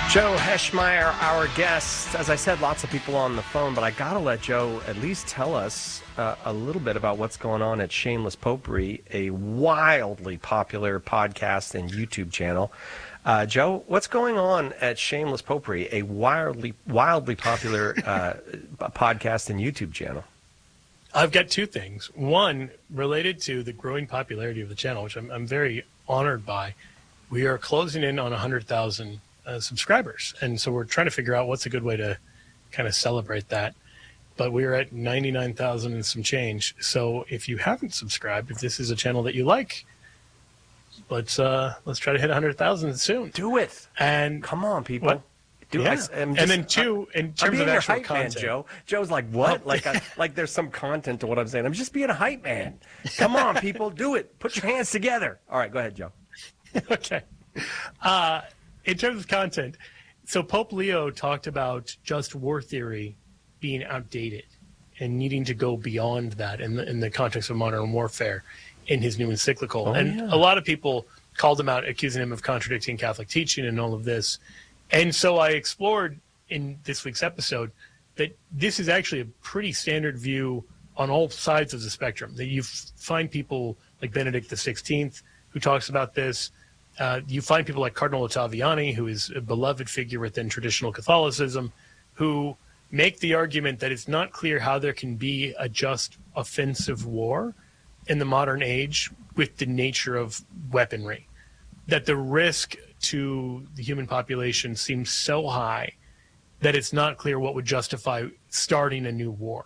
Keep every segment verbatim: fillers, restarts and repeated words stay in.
Joe Heschmeyer, our guest. As I said, lots of people on the phone, but I got to let Joe at least tell us uh, a little bit about what's going on at Shameless Popery, a wildly popular podcast and YouTube channel. Uh, Joe, what's going on at Shameless Popery, a wildly, wildly popular uh, podcast and YouTube channel? I've got two things. One, related to the growing popularity of the channel, which I'm, I'm very honored by. We are closing in on one hundred thousand uh, subscribers. And so we're trying to figure out what's a good way to kind of celebrate that. But we're at ninety-nine thousand and some change. So if you haven't subscribed, if this is a channel that you like, let's uh, let's try to hit one hundred thousand soon. Do it. And come on, people. What? Do yeah. just, and then two, in terms of actual content, man, Joe. Joe's like, what? Oh. like, I, like there's some content to what I'm saying. I'm just being a hype man. Come on, people, do it. Put your hands together. All right, go ahead, Joe. Okay. Uh, in terms of content, so Pope Leo talked about just war theory being outdated and needing to go beyond that in the, in the context of modern warfare in his new encyclical. Oh, and yeah. a lot of people called him out, accusing him of contradicting Catholic teaching and all of this. And so I explored in this week's episode that this is actually a pretty standard view on all sides of the spectrum, that you f- find people like Benedict the sixteenth who talks about this. Uh, you find people like Cardinal Ottaviani, who is a beloved figure within traditional Catholicism, who make the argument that it's not clear how there can be a just offensive war in the modern age with the nature of weaponry, that the risk to the human population seems so high that it's not clear what would justify starting a new war.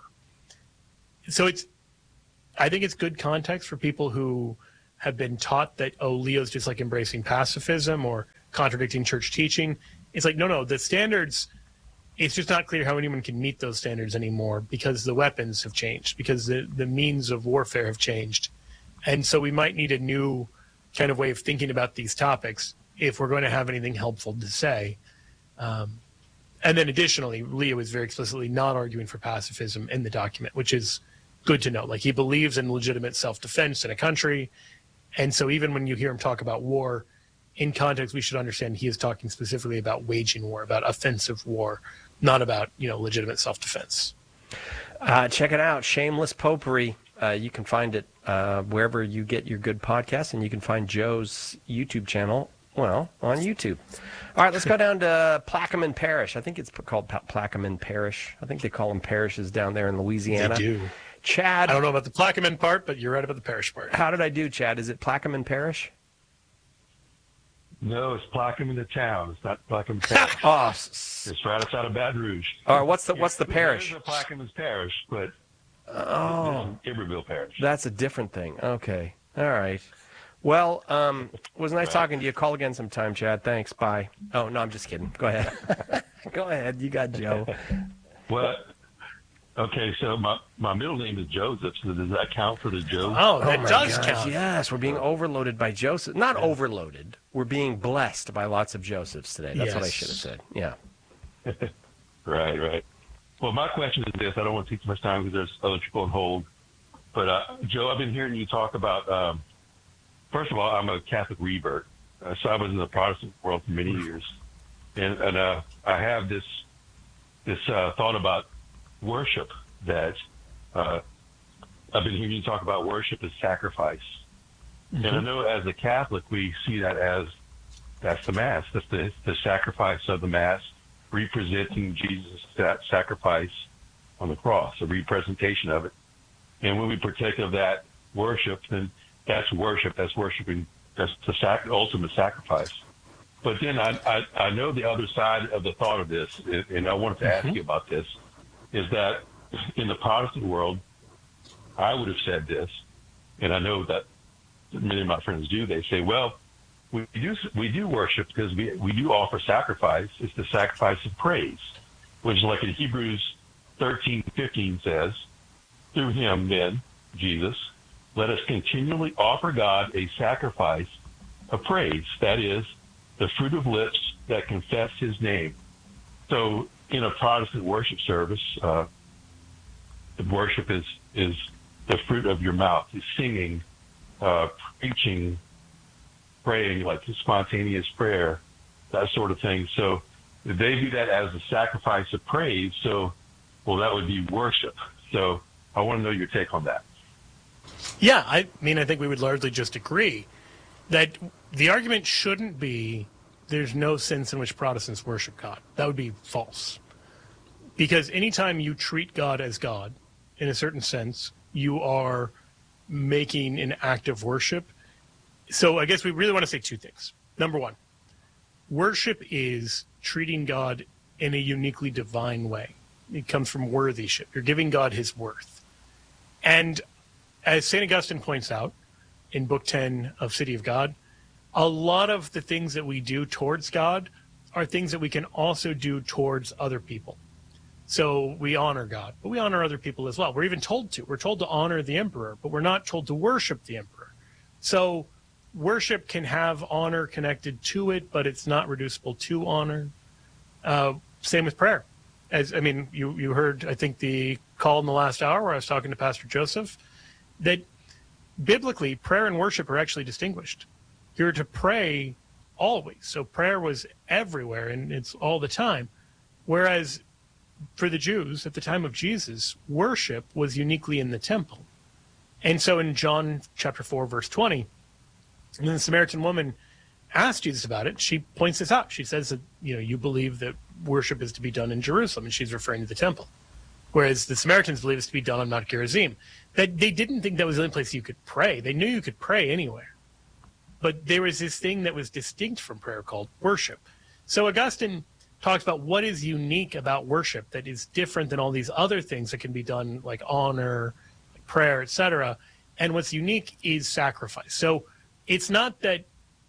So it's, I think it's good context for people who have been taught that, oh, Leo's just like embracing pacifism or contradicting church teaching. It's like, no, no, the standards, it's just not clear how anyone can meet those standards anymore because the weapons have changed, because the, the means of warfare have changed. And so we might need a new kind of way of thinking about these topics if we're going to have anything helpful to say. Um, and then additionally, Leo is very explicitly not arguing for pacifism in the document, which is good to know. Like, he believes in legitimate self-defense in a country. And so even when you hear him talk about war, in context, we should understand he is talking specifically about waging war, about offensive war, not about, you know, legitimate self-defense. Uh, check it out, Shameless Popery. Uh, you can find it uh, wherever you get your good podcasts, and you can find Joe's YouTube channel, well, on YouTube. All right, let's go down to Plaquemine Parish. I think it's called Plaquemine Parish. I think they call them parishes down there in Louisiana. They do. Chad. I don't know about the Plaquemine part, but you're right about the parish part. How did I do, Chad? Is it Plaquemine Parish? No, it's Plaquemine the town. It's not Plaquemine Parish. Oh, s- it's right outside of Baton Rouge. All right, what's the what's the parish? There's a Plaquemine Parish, but oh, Iberville Parish. That's a different thing. Okay, all right. Well, um, it was nice right. talking to you. Call again sometime, Chad. Thanks. Bye. Oh no, I'm just kidding. Go ahead. Go ahead. You got Joe. Well, okay. So my my middle name is Joseph. So does that count for the Joe? Oh, that oh my does gosh, count. Yes, we're being overloaded by Joseph. Not overloaded. We're being blessed by lots of Josephs today. That's yes. what I should have said. Yeah. Right, right. Well, my question is this. I don't want to take too much time because there's other people on hold. But, uh, Joe, I've been hearing you talk about, um, first of all, I'm a Catholic revert. Uh, so I was in the Protestant world for many years. And, and uh, I have this this uh, thought about worship that uh, I've been hearing you talk about worship as sacrifice. Mm-hmm. And I know as a Catholic, we see that as that's the Mass. That's the, the sacrifice of the Mass, representing Jesus' that sacrifice on the cross, a representation of it. And when we partake of that worship, then that's worship. That's worshiping. That's the sac- ultimate sacrifice. But then I, I, I know the other side of the thought of this, and I wanted to mm-hmm. ask you about this, is that in the Protestant world, I would have said this, and I know that many of my friends do. They say, well, we do we do worship because we, we do offer sacrifice. It's the sacrifice of praise, which is like in Hebrews thirteen fifteen says, through him then, Jesus, let us continually offer God a sacrifice of praise, that is, the fruit of lips that confess his name. So in a Protestant worship service, uh, the worship is, is the fruit of your mouth, is singing, uh, preaching, praying, like spontaneous prayer, that sort of thing. So they view that as a sacrifice of praise. So, well, that would be worship. So I want to know your take on that. Yeah, I mean, I think we would largely just agree that the argument shouldn't be there's no sense in which Protestants worship God. That would be false. Because anytime you treat God as God, in a certain sense, you are making an act of worship. So I guess we really want to say two things. Number one, worship is treating God in a uniquely divine way. It comes from worthyship. You're giving God his worth. And as Saint Augustine points out in Book ten of City of God, a lot of the things that we do towards God are things that we can also do towards other people. So we honor God, but we honor other people as well. We're even told to. We're told to honor the emperor, but we're not told to worship the emperor. So worship can have honor connected to it, but it's not reducible to honor. Uh, same with prayer. As I mean, you, you heard, I think, the call in the last hour where I was talking to Pastor Joseph, that biblically, prayer and worship are actually distinguished. You're to pray always. So prayer was everywhere, and it's all the time. Whereas for the Jews at the time of Jesus, worship was uniquely in the temple. And so in John chapter four, verse twenty, when the Samaritan woman asked Jesus about it, she points this out. She says that, you know, you believe that worship is to be done in Jerusalem, and she's referring to the temple. Whereas the Samaritans believe it's to be done on Mount Gerizim. That they didn't think that was the only place you could pray. They knew you could pray anywhere. But there was this thing that was distinct from prayer called worship. So Augustine talks about what is unique about worship that is different than all these other things that can be done, like honor, like prayer, et cetera. And what's unique is sacrifice. So it's not that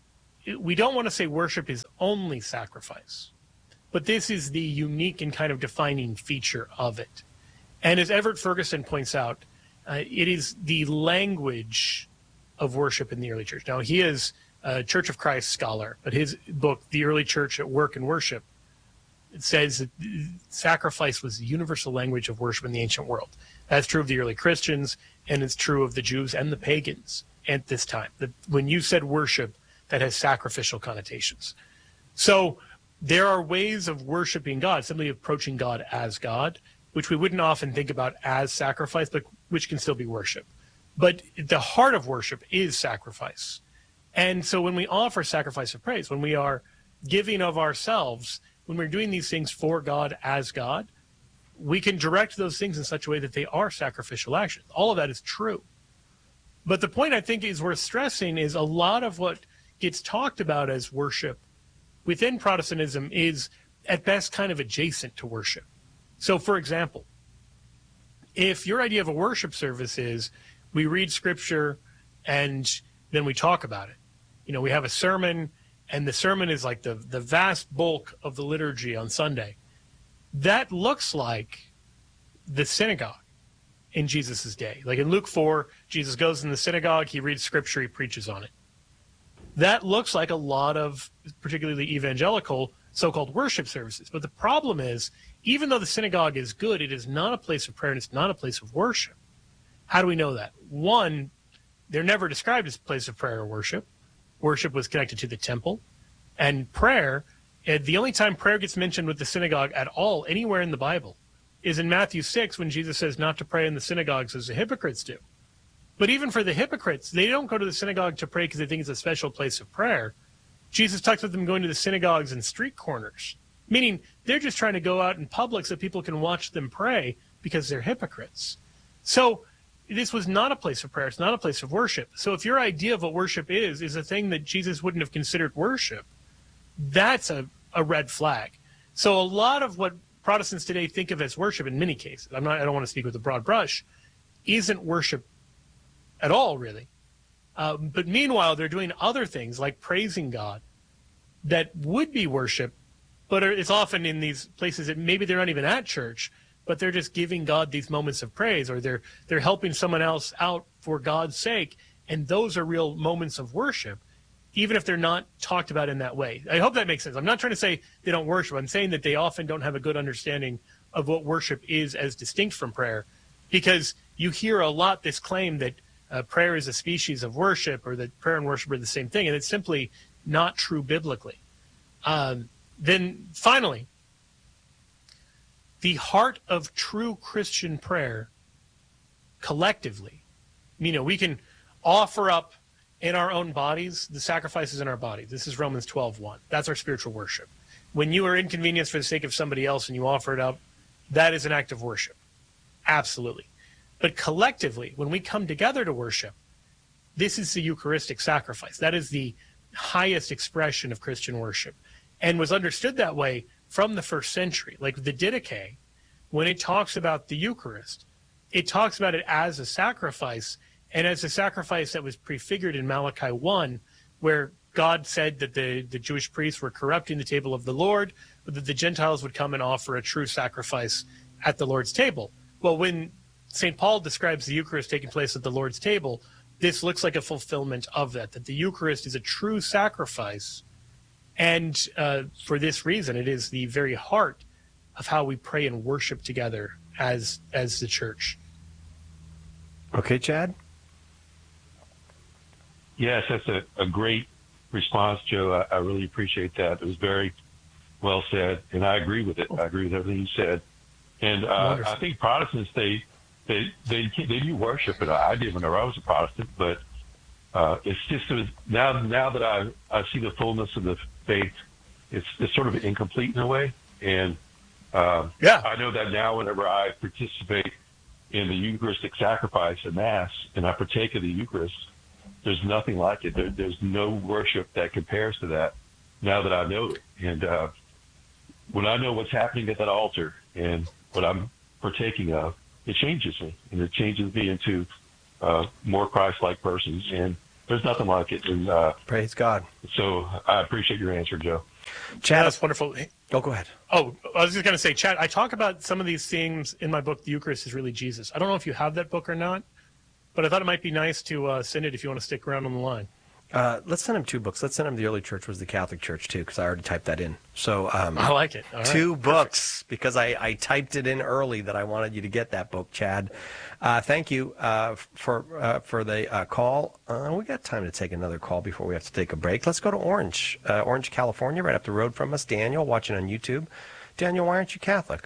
we don't want to say worship is only sacrifice, but this is the unique and kind of defining feature of it. And as Everett Ferguson points out, uh, it is the language of worship in the early church. Now, he is a Church of Christ scholar, but his book, The Early Church at Work and Worship, it says that sacrifice was the universal language of worship in the ancient world. That's true of the early Christians, and it's true of the Jews and the pagans at this time. That when you said worship, that has sacrificial connotations. So there are ways of worshiping God, simply approaching God as God, which we wouldn't often think about as sacrifice, but which can still be worship. But the heart of worship is sacrifice. And so when we offer sacrifice of praise, when we are giving of ourselves, when we're doing these things for God as God, we can direct those things in such a way that they are sacrificial actions. All of that is true. But the point I think is worth stressing is a lot of what gets talked about as worship within Protestantism is at best kind of adjacent to worship. So, for example, if your idea of a worship service is we read scripture and then we talk about it, you know, we have a sermon, and the sermon is like the, the vast bulk of the liturgy on Sunday. That looks like the synagogue in Jesus' day. Like in Luke four, Jesus goes in the synagogue, he reads scripture, he preaches on it. That looks like a lot of particularly evangelical so-called worship services. But the problem is, even though the synagogue is good, it is not a place of prayer and it's not a place of worship. How do we know that? One, they're never described as a place of prayer or worship. Worship was connected to the temple. And prayer, the only time prayer gets mentioned with the synagogue at all, anywhere in the Bible, is in Matthew six when Jesus says not to pray in the synagogues as the hypocrites do. But even for the hypocrites, they don't go to the synagogue to pray because they think it's a special place of prayer. Jesus talks about them going to the synagogues and street corners, meaning they're just trying to go out in public so people can watch them pray because they're hypocrites. So this was not a place of prayer. It's not a place of worship. So if your idea of what worship is, is a thing that Jesus wouldn't have considered worship, that's a, a red flag. So a lot of what Protestants today think of as worship in many cases, I'm not, I don't want to speak with a broad brush, isn't worship at all, really. Um, but meanwhile, they're doing other things like praising God that would be worship, but are, it's often in these places that maybe they're not even at church, but they're just giving God these moments of praise, or they're they're helping someone else out for God's sake, and those are real moments of worship, even if they're not talked about in that way. I hope that makes sense. I'm not trying to say they don't worship. I'm saying that they often don't have a good understanding of what worship is as distinct from prayer, because you hear a lot this claim that uh, prayer is a species of worship, or that prayer and worship are the same thing, and it's simply not true biblically. Um, Then finally, the heart of true Christian prayer collectively, you know, we can offer up in our own bodies the sacrifices in our bodies. This is Romans twelve one. That's our spiritual worship. When you are inconvenienced for the sake of somebody else and you offer it up, that is an act of worship. Absolutely. But collectively, when we come together to worship, this is the Eucharistic sacrifice. That is the highest expression of Christian worship, and was understood that way from the first century. Like the Didache, when it talks about the Eucharist, it talks about it as a sacrifice, and as a sacrifice that was prefigured in Malachi one, where God said that the, the Jewish priests were corrupting the table of the Lord, but that the Gentiles would come and offer a true sacrifice at the Lord's table. Well, when Saint Paul describes the Eucharist taking place at the Lord's table, this looks like a fulfillment of that, that the Eucharist is a true sacrifice. And uh, for this reason, it is the very heart of how we pray and worship together as as the church. Okay, Chad? Yes, that's a, a great response, Joe. I, I really appreciate that. It was very well said, and I agree with it. I agree with everything you said. And uh, I think Protestants, they they they they do worship, and I did whenever I was a Protestant. But uh, it's just it was, now now that I I see the fullness of the faith, it's it's sort of incomplete in a way. And uh, yeah, I know that now whenever I participate in the Eucharistic sacrifice at Mass, and I partake of the Eucharist, there's nothing like it. There, there's no worship that compares to that. Now that I know it, and uh, when I know what's happening at that altar and what I'm partaking of, it changes me, and it changes me into uh, more Christ-like persons. And there's nothing like it. And uh, praise God. So I appreciate your answer, Joe. Chad, that's wonderful. Oh, go ahead. Oh, I was just going to say, Chad, I talk about some of these themes in my book, The Eucharist is Really Jesus. I don't know if you have that book or not, but I thought it might be nice to uh, send it if you want to stick around on the line. Uh, let's send him two books. Let's send him The Early Church Was the Catholic Church, too, because I already typed that in. So um, I like it. All right. Two books, because I, I typed it in early that I wanted you to get that book, Chad. Uh, thank you uh, for uh, for the uh, call. Uh, we got time to take another call before we have to take a break. Let's go to Orange, uh, Orange, California, right up the road from us. Daniel, watching on YouTube. Daniel, why aren't you Catholic?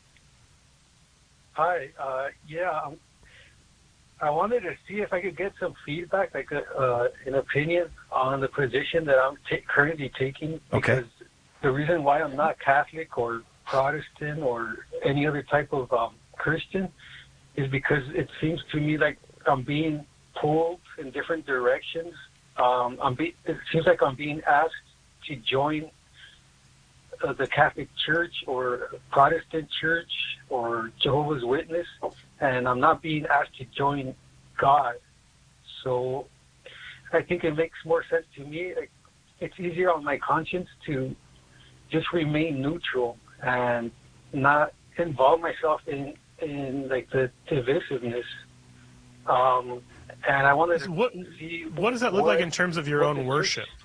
Hi. Uh, yeah, I wanted to see if I could get some feedback, like uh, an opinion on the position that I'm t- currently taking. Because okay. the reason why I'm not Catholic or Protestant or any other type of um, Christian is because it seems to me like I'm being pulled in different directions. Um, I'm be- it seems like I'm being asked to join uh, the Catholic Church or Protestant Church or Jehovah's Witness, and I'm not being asked to join God. So I think it makes more sense to me. Like, it's easier on my conscience to just remain neutral and not involve myself in, in like the divisiveness. Um, and I wanted to what, see what does that look what, like in terms of your own worship? Church,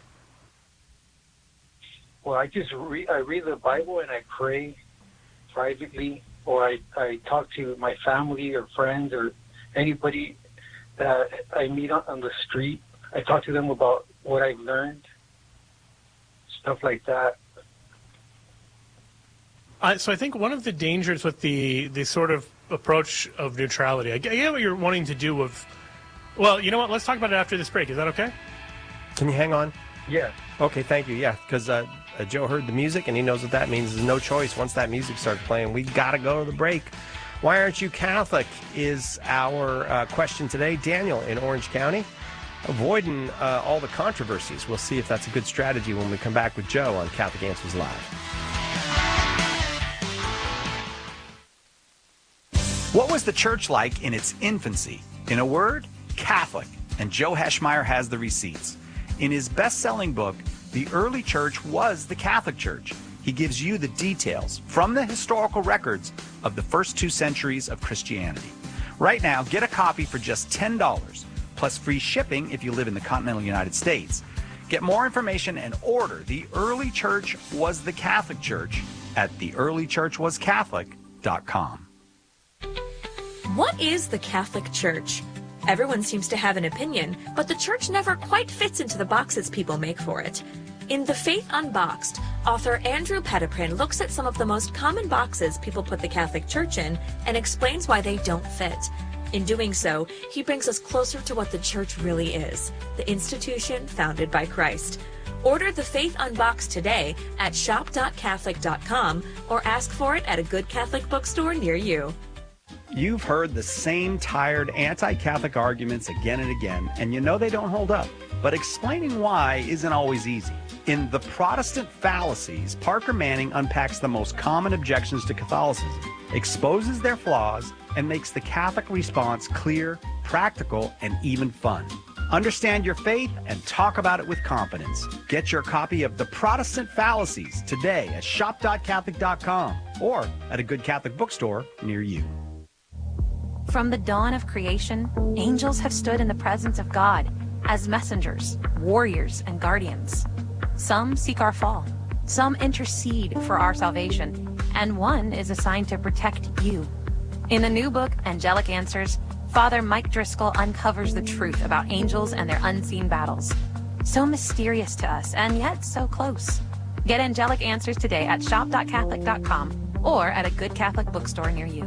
well, I just read, I read the Bible and I pray privately, or I, I talk to my family or friends or anybody that I meet on, on the street. I talk to them about what I've learned, stuff like that. Uh, so I think one of the dangers with the, the sort of approach of neutrality, I get, I get what you're wanting to do with, well, you know what, let's talk about it after this break. Is that okay? Can you hang on? Yeah. Okay, thank you. Yeah, because uh, uh, Joe heard the music, and he knows what that means. There's no choice. Once that music starts playing, we got to go to the break. Why aren't you Catholic is our uh, question today. Daniel in Orange County, avoiding uh, all the controversies. We'll see if that's a good strategy when we come back with Joe on Catholic Answers Live. What was the church like in its infancy? In a word, Catholic. And Joe Heschmeyer has the receipts. In his best-selling book, The Early Church Was the Catholic Church, he gives you the details from the historical records of the first two centuries of Christianity. Right now, get a copy for just ten dollars, plus free shipping if you live in the continental United States. Get more information and order The Early Church Was the Catholic Church at the early church was catholic dot com. What is the Catholic Church? Everyone seems to have an opinion, but the church never quite fits into the boxes people make for it. In The Faith Unboxed, Author Andrew Petiprin looks at some of the most common boxes people put the Catholic Church in and explains why they don't fit. In doing so, he brings us closer to what the Church really is, the institution founded by Christ. Order The Faith Unboxed today at shop dot catholic dot com or ask for it at a good Catholic bookstore near you. You've heard the same tired anti-Catholic arguments again and again, and you know they don't hold up. But explaining why isn't always easy. In The Protestant Fallacies, Parker Manning unpacks the most common objections to Catholicism, exposes their flaws, and makes the Catholic response clear, practical, and even fun. Understand your faith and talk about it with confidence. Get your copy of The Protestant Fallacies today at shop dot catholic dot com or at a good Catholic bookstore near you. From the dawn of creation, angels have stood in the presence of God as messengers, warriors, and guardians. Some seek our fall, some intercede for our salvation, and one is assigned to protect you. In the new book, Angelic Answers, Father Mike Driscoll uncovers the truth about angels and their unseen battles. So mysterious to us, and yet so close. Get Angelic Answers today at shop dot catholic dot com or at a good Catholic bookstore near you.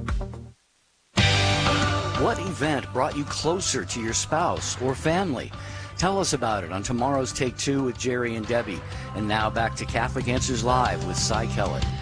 What event brought you closer to your spouse or family? Tell us about it on tomorrow's Take Two with Jerry and Debbie. And now back to Catholic Answers Live with Cy Kellett.